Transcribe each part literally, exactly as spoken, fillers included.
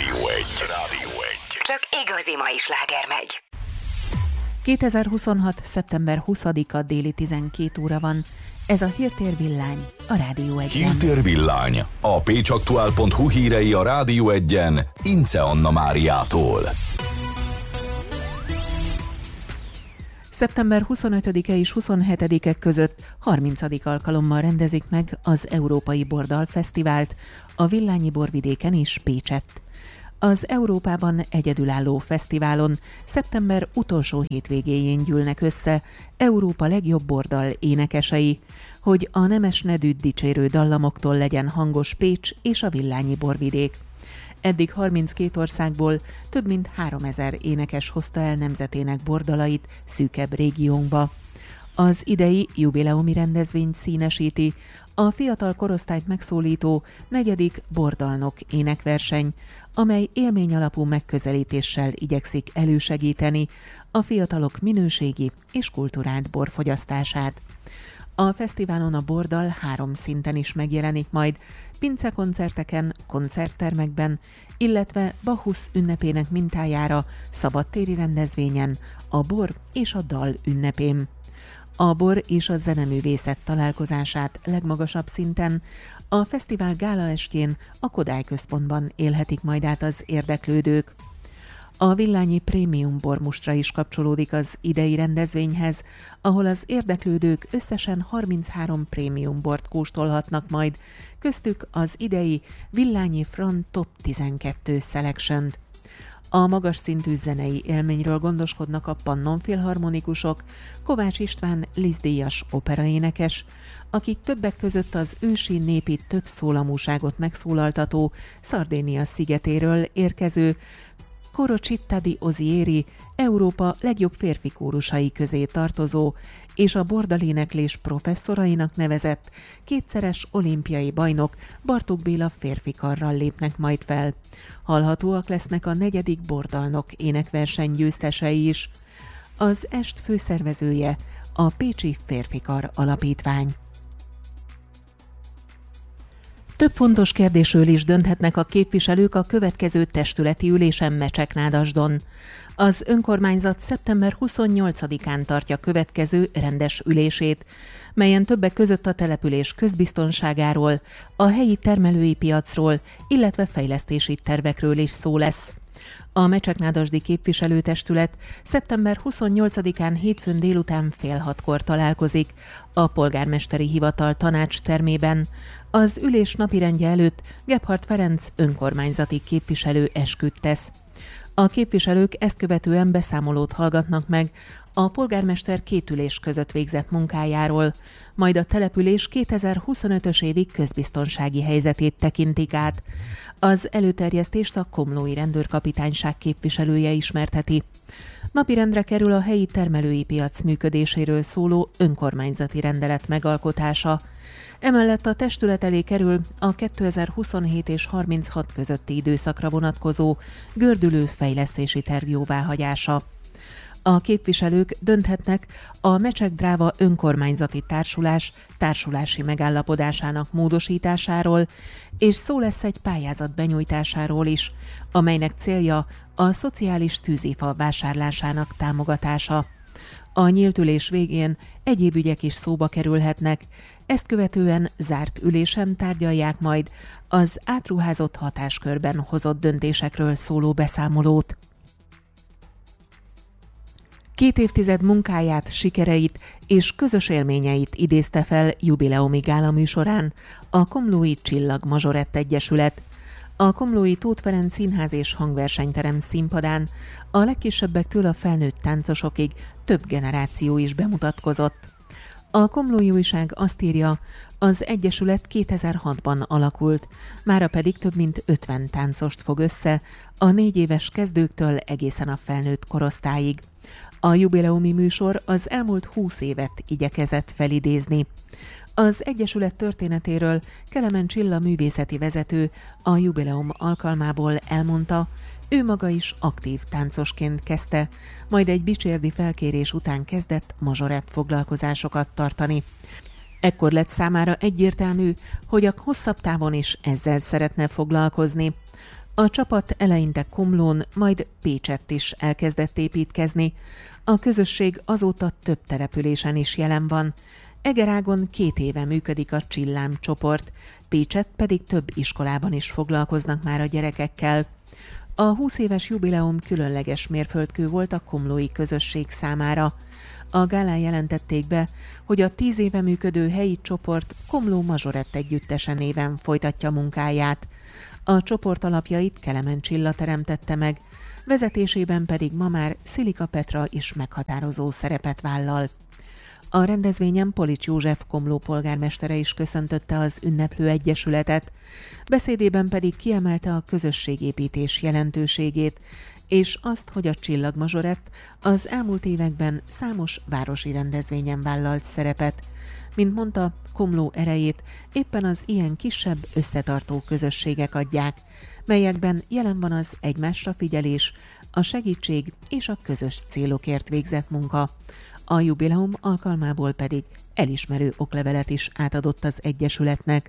Rádió egy. Rádió egy. Csak igazi mai sláger megy. kétezer-huszonhat. szeptember huszadika déli tizenkét óra van. Ez a Hírtér Villány a Rádió egyen. Hírtér Villány. A pécsaktuál pont hu hírei a Rádió egyen Ince Anna Máriától. szeptember huszonötödike és huszonhetedike között harmincadik alkalommal rendezik meg az Európai Bordal Fesztivált a Villányi borvidéken és Pécsett. Az Európában egyedülálló fesztiválon szeptember utolsó hétvégéjén gyűlnek össze Európa legjobb bordal énekesei, hogy a nemes nedűt dicsérő dallamoktól legyen hangos Pécs és a Villányi borvidék. Eddig harminckét országból több mint háromezer énekes hozta el nemzetének bordalait szűkebb régiónkba. Az idei jubileumi rendezvényt színesíti a fiatal korosztályt megszólító negyedik Bordalnok énekverseny, amely élményalapú megközelítéssel igyekszik elősegíteni a fiatalok minőségi és kulturált borfogyasztását. A fesztiválon a bordal három szinten is megjelenik majd, pincekoncerteken, koncerttermekben, illetve Bacchusz ünnepének mintájára szabadtéri rendezvényen, a bor és a dal ünnepén. A bor és a zeneművészet találkozását legmagasabb szinten a fesztivál gálaestjén a Kodály Központban élhetik majd át az érdeklődők. A Villányi Prémium bormustra is kapcsolódik az idei rendezvényhez, ahol az érdeklődők összesen harminchárom prémium bort kóstolhatnak majd, köztük az idei Villányi Front Top tizenkettő Selection-t. A magas szintű zenei élményről gondoskodnak a Pannon Filharmonikusok, Kovács István Liszt-díjas operaénekes, akik többek között az ősi népi több szólamúságot megszólaltató Szardénia szigetéről érkező Coro Città di Ozieri Európa legjobb férfi kórusai közé tartozó és a bordaléneklés professzorainak nevezett kétszeres olimpiai bajnok Bartók Béla férfi karral lépnek majd fel. Hallhatóak lesznek a negyedik Bordalnok énekverseny győztesei is. Az est főszervezője a Pécsi Férfikar Alapítvány. Több fontos kérdésről is dönthetnek a képviselők a következő testületi ülésen Mecseknádasdon. Az önkormányzat szeptember huszonnyolcadikán tartja következő rendes ülését, melyen többek között a település közbiztonságáról, a helyi termelői piacról, illetve fejlesztési tervekről is szó lesz. A Mecseknádasdi képviselőtestület szeptember huszonnyolcadikán hétfőn délután fél hatkor találkozik a polgármesteri hivatal tanácstermében. Az ülés napirendje előtt Gebhardt Ferenc önkormányzati képviselő esküt tesz. A képviselők ezt követően beszámolót hallgatnak meg a polgármester két ülés között végzett munkájáról, majd a település kétezer-huszonötös évi közbiztonsági helyzetét tekintik át. Az előterjesztést a komlói rendőrkapitányság képviselője ismerteti. Napirendre kerül a helyi termelői piac működéséről szóló önkormányzati rendelet megalkotása. Emellett a testület elé kerül a kétezer-huszonhét és harminchat közötti időszakra vonatkozó gördülő fejlesztési terv jóváhagyása. A képviselők dönthetnek a Mecsek-Dráva önkormányzati társulás társulási megállapodásának módosításáról, és szó lesz egy pályázat benyújtásáról is, amelynek célja a szociális tűzifa vásárlásának támogatása. A nyílt ülés végén egyéb ügyek is szóba kerülhetnek, ezt követően zárt ülésen tárgyalják majd az átruházott hatáskörben hozott döntésekről szóló beszámolót. Két évtized munkáját, sikereit és közös élményeit idézte fel jubileumi gála műsorán a Komlói Csillag Mazsorett Egyesület. A komlói Tóth Ferenc Színház és Hangversenyterem színpadán a legkisebbektől a felnőtt táncosokig több generáció is bemutatkozott. A Komlói Újság azt írja, az Egyesület kétezer-hatban alakult, mára pedig több mint ötven táncost fog össze, a négy éves kezdőktől egészen a felnőtt korosztályig. A jubileumi műsor az elmúlt húsz évet igyekezett felidézni. Az Egyesület történetéről Kelemen Csilla művészeti vezető a jubileum alkalmából elmondta, ő maga is aktív táncosként kezdte, majd egy bicsérdi felkérés után kezdett mazsorett foglalkozásokat tartani. Ekkor lett számára egyértelmű, hogy a hosszabb távon is ezzel szeretne foglalkozni. A csapat eleinte Komlón, majd Pécsett is elkezdett építkezni. A közösség azóta több településen is jelen van. Egerágon két éve működik a Csillám csoport, Pécsett pedig több iskolában is foglalkoznak már a gyerekekkel. A húsz éves jubileum különleges mérföldkő volt a komlói közösség számára. A gálán jelentették be, hogy a tíz éve működő helyi csoport Komló Mazsorett együttese néven folytatja munkáját. A csoport alapjait Kelemen Csilla teremtette meg, vezetésében pedig ma már Szilika Petra is meghatározó szerepet vállal. A rendezvényen Polics József Komló polgármestere is köszöntötte az ünneplő egyesületet, beszédében pedig kiemelte a közösségépítés jelentőségét, és azt, hogy a Csillagmazsorett az elmúlt években számos városi rendezvényen vállalt szerepet. Mint mondta, Komló erejét éppen az ilyen kisebb, összetartó közösségek adják, melyekben jelen van az egymásra figyelés, a segítség és a közös célokért végzett munka. A jubileum alkalmából pedig elismerő oklevelet is átadott az egyesületnek.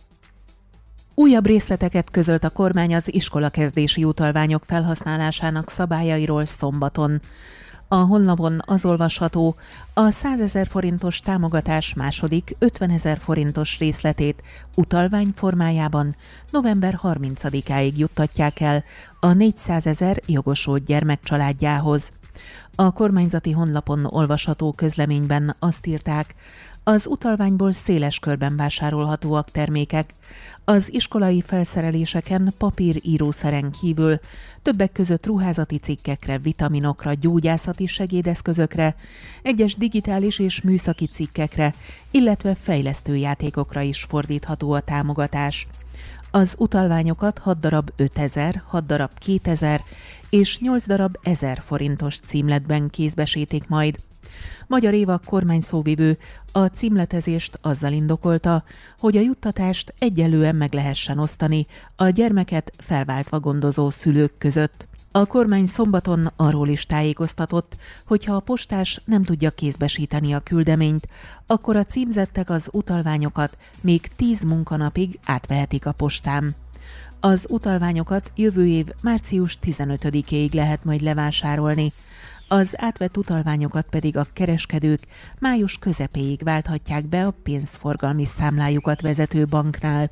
Újabb részleteket közölt a kormány az iskolakezdési utalványok felhasználásának szabályairól szombaton. A honlapon az olvasható, a százezer forintos támogatás második ötvenezer forintos részletét utalvány formájában november harmincadikáig juttatják el a négyszázezer jogosult gyermek családjához. A kormányzati honlapon olvasható közleményben azt írták, az utalványból széles körben vásárolhatóak termékek. Az iskolai felszereléseken papírírószeren kívül többek között ruházati cikkekre, vitaminokra, gyógyászati segédeszközökre, egyes digitális és műszaki cikkekre, illetve fejlesztő játékokra is fordítható a támogatás. Az utalványokat hat darab ötezer, hat darab kétezer és nyolc darab ezer forintos címletben kézbesítik majd. Magyar Éva kormányszóvivő a címletezést azzal indokolta, hogy a juttatást egyenlően meg lehessen osztani a gyermeket felváltva gondozó szülők között. A kormány szombaton arról is tájékoztatott, hogy ha a postás nem tudja kézbesíteni a küldeményt, akkor a címzettek az utalványokat még tíz munkanapig átvehetik a postán. Az utalványokat jövő év március tizenötödikéig lehet majd levásárolni, az átvett utalványokat pedig a kereskedők május közepéig válthatják be a pénzforgalmi számlájukat vezető banknál.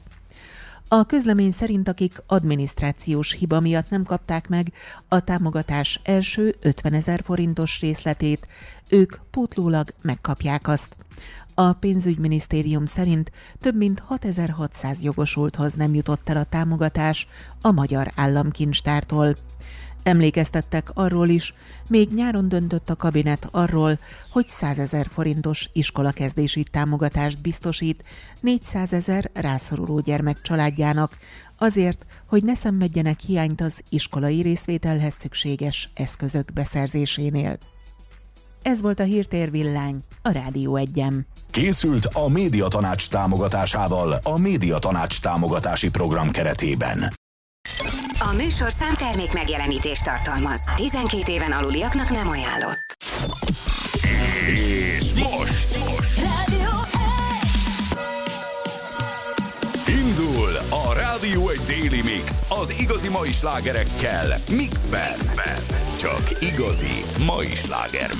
A közlemény szerint, akik adminisztrációs hiba miatt nem kapták meg a támogatás első ötvenezer forintos részletét, ők pótlólag megkapják azt. A pénzügyminisztérium szerint több mint hatezer-hatszáz jogosulthoz nem jutott el a támogatás a Magyar Államkincstártól. Emlékeztettek arról is, még nyáron döntött a kabinet arról, hogy százezer forintos iskolakezdési támogatást biztosít négyszázezer rászoruló gyermek családjának, azért, hogy ne szenvedjenek hiányt az iskolai részvételhez szükséges eszközök beszerzésénél. Ez volt a Hírtér Villány, a Rádió Egyen. Készült a Médiatanács támogatásával a Médiatanács támogatási program keretében. A műsorszám termék megjelenítést tartalmaz. tizenkét éven aluliaknak nem ajánlott. És most, most. Rádió Indul a Rádió egy Daily Mix az igazi mai slágerekkel Mixben. Csak igazi mai slágermek.